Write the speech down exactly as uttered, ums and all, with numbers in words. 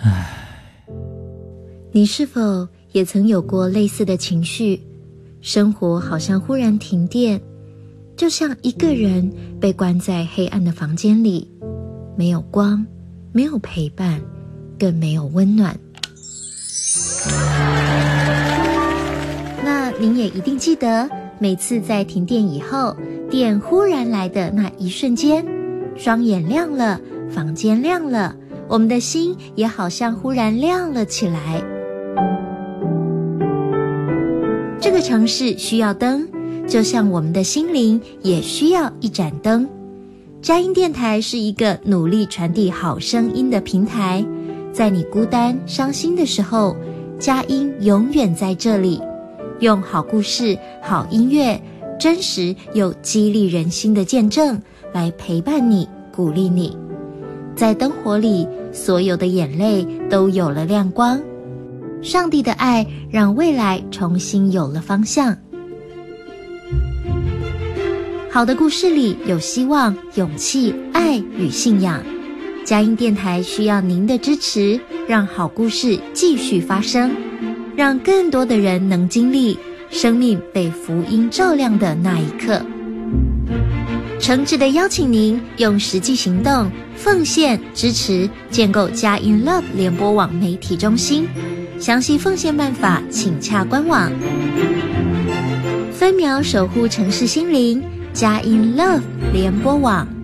唉， 你是否也曾有过类似的情绪？生活好像忽然停电，就像一个人被关在黑暗的房间里，没有光，没有陪伴，更没有温暖。那您也一定记得，每次在停电以后，电忽然来的那一瞬间，双眼亮了，房间亮了，我们的心也好像忽然亮了起来。这个城市需要灯，就像我们的心灵也需要一盏灯。佳音电台是一个努力传递好声音的平台，在你孤单伤心的时候，佳音永远在这里，用好故事、好音乐，真实又激励人心的见证来陪伴你，鼓励你。在灯火里，所有的眼泪都有了亮光。上帝的爱让未来重新有了方向。好的故事里有希望、勇气、爱与信仰。佳音电台需要您的支持，让好故事继续发生，让更多的人能经历生命被福音照亮的那一刻。诚挚地邀请您用实际行动奉献支持建构佳音 Love 联播网媒体中心。详细奉献办法请洽官网。分秒守护城市心灵，佳音 Love 联播网。